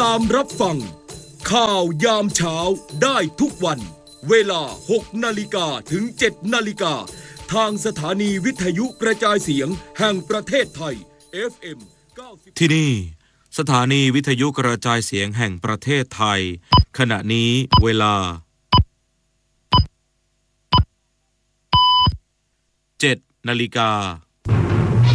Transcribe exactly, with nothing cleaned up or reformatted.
ตามรับฟังข่าวยามเช้าได้ทุกวันเวลาหกนาฬิกาถึงเจ็ดนาฬิกาทางสถานีวิทยุกระจายเสียงแห่งประเทศไทย เอฟ เอ็ม เก้าสิบที่นี่สถานีวิทยุกระจายเสียงแห่งประเทศไทยขณะนี้เวลาเจ็ดนาฬิกา